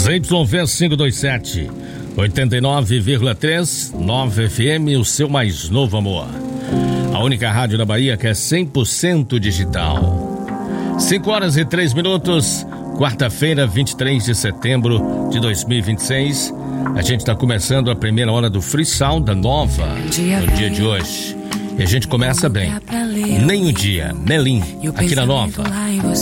ZYV527, 89,3, 9 FM, o seu mais novo amor. A única rádio da Bahia que é 100% digital. 5h03, quarta-feira, 23 de setembro de 2026. A gente está começando a primeira hora do Free Sound da Nova no dia de hoje. E a gente começa bem. Nem o dia, Nelim, aqui na Nova.